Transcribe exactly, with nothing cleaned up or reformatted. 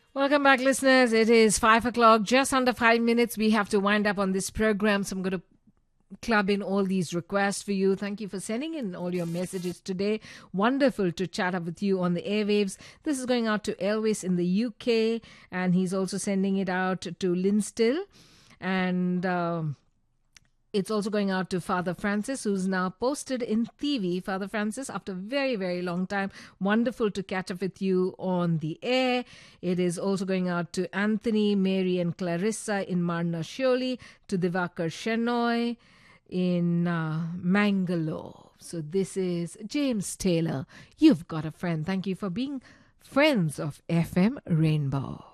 Welcome back, listeners. It is five o'clock, just under five minutes. We have to wind up on this program, so I'm going to club in all these requests for you. Thank you for sending in all your messages today. Wonderful to chat up with you on the airwaves. This is going out to Elvis in the U K, and he's also sending it out to Linstill. And um, it's also going out to Father Francis, who's now posted in T V. Father Francis, after a very, very long time, wonderful to catch up with you on the air. It is also going out to Anthony, Mary and Clarissa in Marna Shirley, to Divakar Shenoy in uh, Mangalore. So this is James Taylor. You've got a friend. Thank you for being friends of F M Rainbow.